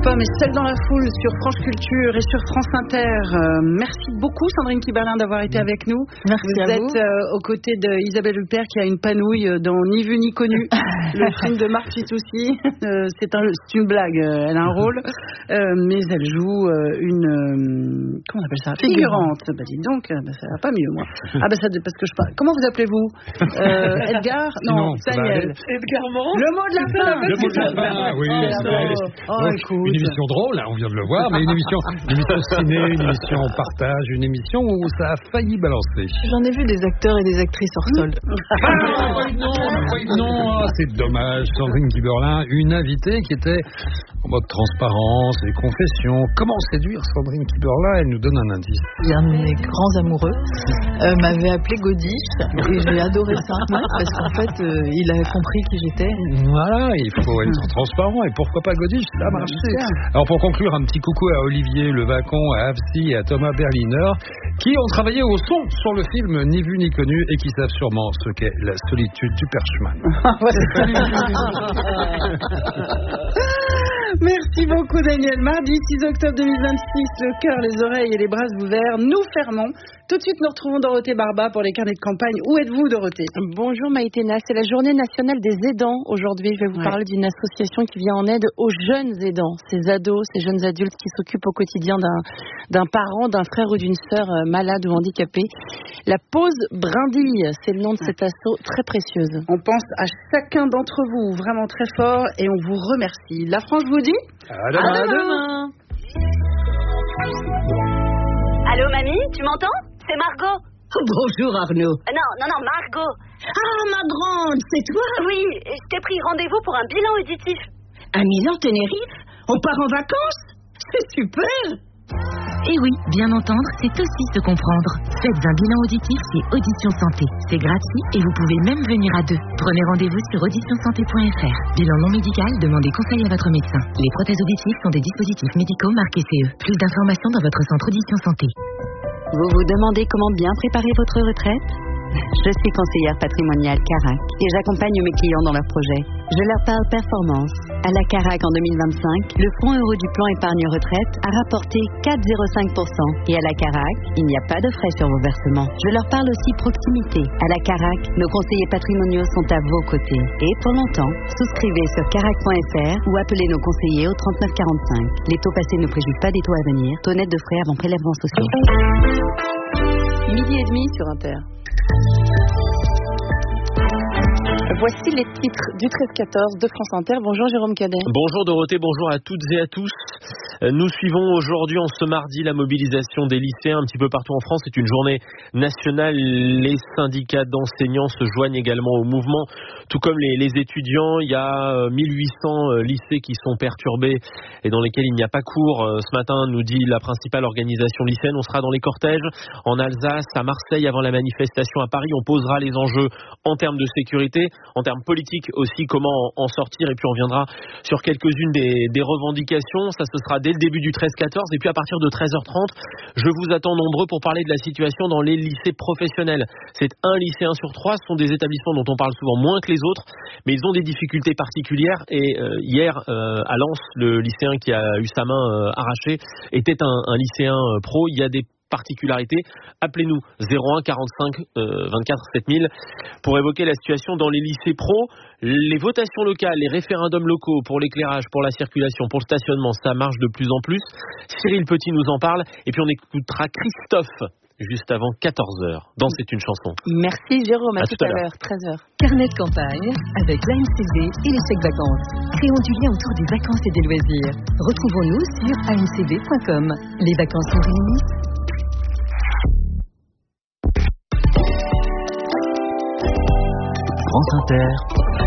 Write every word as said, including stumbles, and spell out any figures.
Pomme est seule dans la foule sur France Culture et sur France Inter. Euh, merci beaucoup Sandrine Kiberlin d'avoir été avec nous. Merci vous à êtes vous. Euh, aux côtés d'Isabelle Huppert qui a une panouille dans Ni vu ni connu, le film de Marc Fitoussi. Euh, c'est, un, c'est une blague, elle a un rôle, euh, mais elle joue euh, une euh, comment on appelle ça, figurante. Bah dis donc, bah, ça va pas mieux moi. Ah bah ça parce que je parle. Comment vous appelez-vous euh, Edgar Non, Daniel. Edgar Morand. Le mot de la fin. Le mot de la fin, oui. Oh, oh, écoute. Une émission drôle, hein, on vient de le voir, mais une émission, une émission ciné, une émission partage, une émission où ça a failli balancer. J'en ai vu des acteurs et des actrices hors sol. Ah, non, non, ah, c'est dommage. Sandrine Kiberlin, une invitée qui était en mode transparence et confession. Comment séduire Sandrine Kiberlin? Elle nous donne un indice. Un de mes grands amoureux euh, m'avait appelé Godiche et j'ai adoré ça parce qu'en fait euh, il avait compris qui j'étais. Voilà, il faut être transparent et pourquoi pas Godiche, ça a marché. Alors pour conclure, un petit coucou à Olivier Levacon, à Avsi et à Thomas Berliner qui ont travaillé au son sur le film Ni vu ni connu et qui savent sûrement ce qu'est la solitude du perchman. Merci beaucoup Daniel. Mardi six octobre deux mille vingt-six, le cœur, les oreilles et les bras ouverts, nous fermons. Tout de suite, nous retrouvons Dorothée Barba pour les carnets de campagne. Où êtes-vous, Dorothée? Bonjour Maïtena, c'est la journée nationale des aidants. Aujourd'hui, je vais vous ouais. parler d'une association qui vient en aide aux jeunes aidants, ces ados, ces jeunes adultes qui s'occupent au quotidien d'un, d'un parent, d'un frère ou d'une sœur malade ou handicapée. La pause brindille, c'est le nom de cette asso très précieuse. On pense à chacun d'entre vous vraiment très fort et on vous remercie. La France vous dit à demain. À demain. Allô mamie, tu m'entends? C'est Margot. Oh, bonjour Arnaud. Euh, non, non, non, Margot. Ah, ma grande, c'est toi? Oui, je t'ai pris rendez-vous pour un bilan auditif. Un Milan Tenerife? On part en vacances? C'est super. Et oui, bien entendre, c'est aussi se comprendre. Faites un bilan auditif chez Audition Santé. C'est gratuit et vous pouvez même venir à deux. Prenez rendez-vous sur audition santé point f r. Bilan non médical, demandez conseil à votre médecin. Les prothèses auditives sont des dispositifs médicaux marqués C E. Plus d'informations dans votre centre Audition Santé. Vous vous demandez comment bien préparer votre retraite? Je suis conseillère patrimoniale Carac et j'accompagne mes clients dans leurs projets. Je leur parle performance. À la Carac en deux mille vingt-cinq, le fonds euro du plan épargne retraite a rapporté quatre virgule zéro cinq pour cent. Et à la Carac, il n'y a pas de frais sur vos versements. Je leur parle aussi proximité. À la Carac, nos conseillers patrimoniaux sont à vos côtés. Et pour longtemps, souscrivez sur carac point f r ou appelez nos conseillers au trente-neuf quarante-cinq. Les taux passés ne préjugent pas des taux à venir. Taux net de frais avant prélèvements sociaux. Midi et demi sur Inter. Voici les titres du treize quatorze de France Inter. Bonjour Jérôme Cadet. Bonjour Dorothée, bonjour à toutes et à tous. Nous suivons aujourd'hui, en ce mardi, la mobilisation des lycéens un petit peu partout en France. C'est une journée nationale. Les syndicats d'enseignants se joignent également au mouvement, tout comme les, les étudiants. Il y a mille huit cents lycées qui sont perturbés et dans lesquels il n'y a pas cours. Ce matin, nous dit la principale organisation lycéenne, on sera dans les cortèges en Alsace, à Marseille, avant la manifestation à Paris. On posera les enjeux en termes de sécurité, en termes politiques aussi, comment en sortir, et puis on viendra sur quelques-unes des, des revendications. Ça, ce sera dès le début du treize quatorze, et puis à partir de treize heures trente, je vous attends nombreux pour parler de la situation dans les lycées professionnels. C'est un lycéen sur trois, ce sont des établissements dont on parle souvent moins que les autres, mais ils ont des difficultés particulières, et euh, hier, euh, à Lens, le lycéen qui a eu sa main euh, arrachée était un, un lycéen euh, pro. Il y a des particularité. Appelez-nous zéro un quarante-cinq vingt-quatre sept mille pour évoquer la situation dans les lycées pro. Les votations locales, les référendums locaux pour l'éclairage, pour la circulation, pour le stationnement, ça marche de plus en plus. Cyril Petit nous en parle et puis on écoutera Christophe juste avant quatorze heures dans C'est une chanson. Merci Jérôme, à, à tout, tout à l'heure. l'heure, treize heures. Carnet de campagne avec l'A N C V et les chèques vacances. Créons du lien autour des vacances et des loisirs. Retrouvons-nous sur a n c v point com. Les vacances sont réunies. France Inter.